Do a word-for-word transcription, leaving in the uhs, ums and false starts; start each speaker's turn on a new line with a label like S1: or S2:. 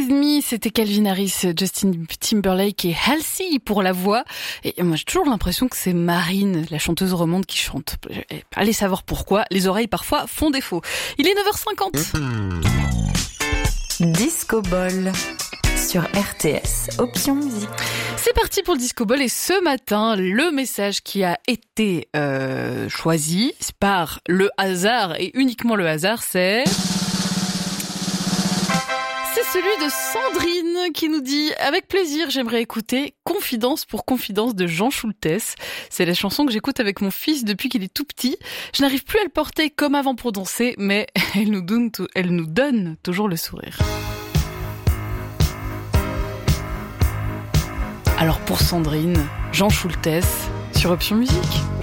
S1: With Me, c'était Calvin Harris, Justin Timberlake et Halsey pour la voix. Et moi, j'ai toujours l'impression que c'est Marine, la chanteuse romande, qui chante. Allez savoir pourquoi, les oreilles parfois font défaut. Il est neuf heures cinquante.
S2: Disco Ball sur R T S, option musique.
S1: C'est parti pour le Disco Ball et ce matin, le message qui a été euh, choisi par le hasard et uniquement le hasard, c'est... C'est celui de Sandrine qui nous dit « Avec plaisir, j'aimerais écouter Confidence pour Confidence de Jean Schultes. C'est la chanson que j'écoute avec mon fils depuis qu'il est tout petit. Je n'arrive plus à le porter comme avant pour danser, mais elle nous donne, elle nous donne toujours le sourire. » Alors pour Sandrine, Jean Schultes sur Option Musique.